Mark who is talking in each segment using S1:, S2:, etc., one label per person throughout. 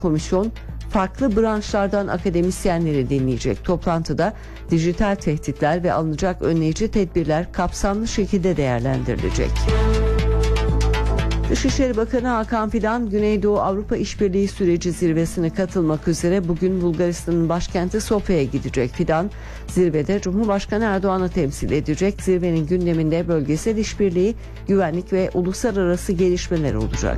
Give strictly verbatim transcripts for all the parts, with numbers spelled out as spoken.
S1: Komisyon farklı branşlardan akademisyenleri dinleyecek. Toplantıda dijital tehditler ve alınacak önleyici tedbirler kapsamlı şekilde değerlendirilecek. Dışişleri Bakanı Hakan Fidan, Güneydoğu Avrupa İşbirliği Süreci zirvesine katılmak üzere bugün Bulgaristan'ın başkenti Sofya'ya gidecek. Fidan, zirvede Cumhurbaşkanı Erdoğan'ı temsil edecek. Zirvenin gündeminde bölgesel işbirliği, güvenlik ve uluslararası gelişmeler olacak.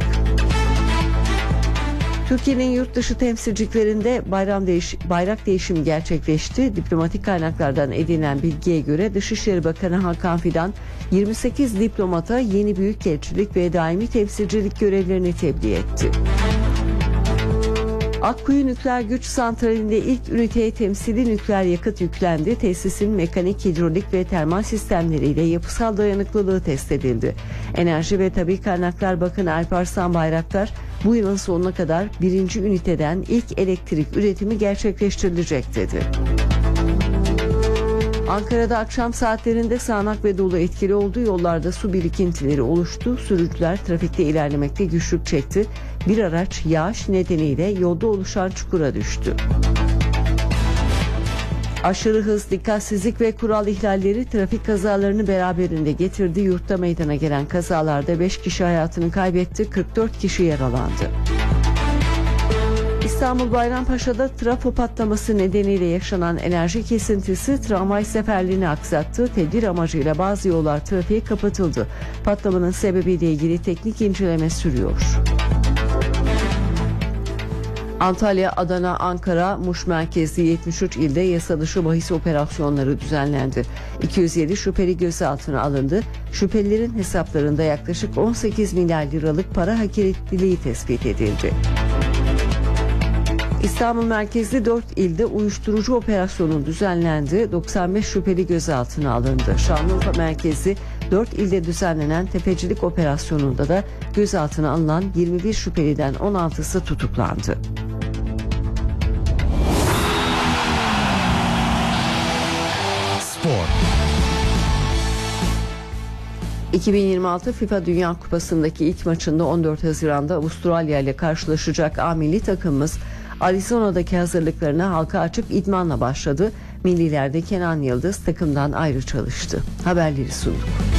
S1: Türkiye'nin yurt dışı temsilciliklerinde bayram değiş bayrak değişimi gerçekleşti. Diplomatik kaynaklardan edinilen bilgiye göre Dışişleri Bakanı Hakan Fidan yirmi sekiz diplomata yeni büyükelçilik ve daimi temsilcilik görevlerini tebliğ etti. Akkuyu Nükleer Güç Santrali'nde ilk üniteye temsili nükleer yakıt yüklendi. Tesisin mekanik, hidrolik ve termal sistemleriyle yapısal dayanıklılığı test edildi. Enerji ve Tabii Kaynaklar Bakanı Alparslan Bayraktar, bu yılın sonuna kadar birinci üniteden ilk elektrik üretimi gerçekleştirilecek dedi. Ankara'da akşam saatlerinde sağanak ve dolu etkili oldu. Yollarda su birikintileri oluştu. Sürücüler trafikte ilerlemekte güçlük çekti. Bir araç yağış nedeniyle yolda oluşan çukura düştü. Aşırı hız, dikkatsizlik ve kural ihlalleri trafik kazalarını beraberinde getirdi. Yurtta meydana gelen kazalarda beş kişi hayatını kaybetti, kırk dört kişi yaralandı. İstanbul Bayrampaşa'da trafo patlaması nedeniyle yaşanan enerji kesintisi tramvay seferlerini aksattı. Tedbir amacıyla bazı yollar trafiğe kapatıldı. Patlamanın sebebiyle ilgili teknik inceleme sürüyor. Antalya, Adana, Ankara, Muş merkezli yetmiş üç ilde yasa dışı bahis operasyonları düzenlendi. iki yüz yedi şüpheli gözaltına alındı. Şüphelilerin hesaplarında yaklaşık on sekiz milyar liralık para hareketliliği tespit edildi. İstanbul merkezli dört ilde uyuşturucu operasyonu düzenlendi. doksan beş şüpheli gözaltına alındı. Şanlıurfa merkezli dört ilde düzenlenen tefecilik operasyonunda da gözaltına alınan yirmi bir şüpheliden on altısı tutuklandı.
S2: Spor.
S1: iki bin yirmi altı FIFA Dünya Kupası'ndaki ilk maçında on dört Haziran'da Avustralya ile karşılaşacak A milli takımımız Arizona'daki hazırlıklarına halka açık idmanla başladı. Millilerde Kenan Yıldız takımdan ayrı çalıştı. Haberleri sunduk.